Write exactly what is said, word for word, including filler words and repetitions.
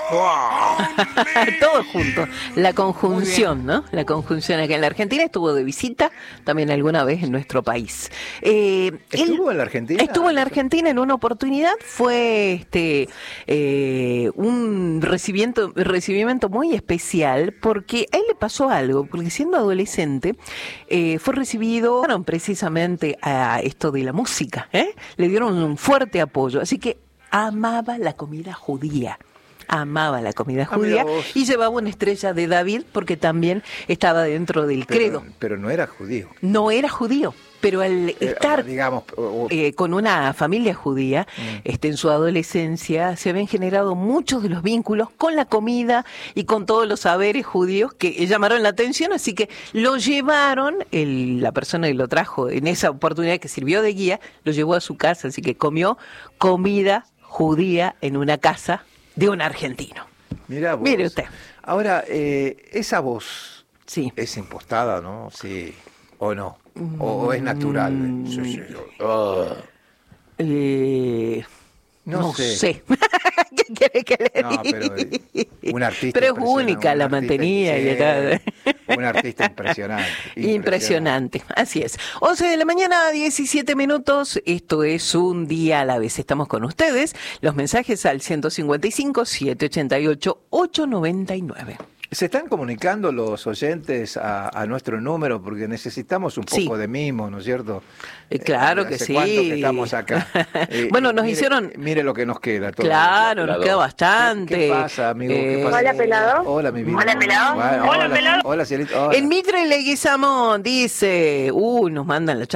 Todo junto. La conjunción, ¿no? La conjunción acá en la Argentina. Estuvo de visita también alguna vez en nuestro país. Eh, ¿Estuvo él, en la Argentina? Estuvo en la Argentina en una oportunidad. Fue este eh, un recibimiento, recibimiento muy especial porque a él le pasó algo. Porque siendo adolescente eh, fue recibido bueno, precisamente a esto de la música. ¿eh? Le dieron un fuerte apoyo. Así que amaba la comida judía. Amaba la comida judía ah, y llevaba una estrella de David porque también estaba dentro del pero, credo. Pero no era judío. No era judío, pero al estar eh, digamos, o, o... Eh, con una familia judía, mm. este, en su adolescencia se habían generado muchos de los vínculos con la comida y con todos los saberes judíos que llamaron la atención, así que lo llevaron, el, la persona que lo trajo en esa oportunidad que sirvió de guía, lo llevó a su casa, así que comió comida judía en una casa de un argentino. Mirá vos. Mire usted. Ahora, eh, esa voz sí. es impostada, ¿no? Sí. ¿O no? ¿O, o es natural? Mm. Sí, sí. Oh. Eh, no, no sé. sé. ¿Qué quiere que le diga? No, pero un artista Pero es única, la mantenía. Sí, y era... un artista impresionante, impresionante. Impresionante, así es. once de la mañana, diecisiete minutos. Esto es Un Día a la Vez. Estamos con ustedes. Los mensajes al ciento cincuenta y cinco, setecientos ochenta y ocho, ochocientos noventa y nueve. ¿Se están comunicando los oyentes a, a nuestro número? Porque necesitamos un poco sí. de mimo, ¿no es cierto? Eh, claro eh, que sí. ¿Cuánto que estamos acá? Eh, bueno, nos mire, hicieron... Mire lo que nos queda. Todo claro, nos queda bastante. ¿Qué, qué pasa, amigo? Eh, ¿Qué pasa? Hola, pelado. Hola, mi vida. Hola, pelado. Hola, hola, pelado. Hola, cielito. Hola. En Mitre Leguizamón dice... Uh, nos mandan la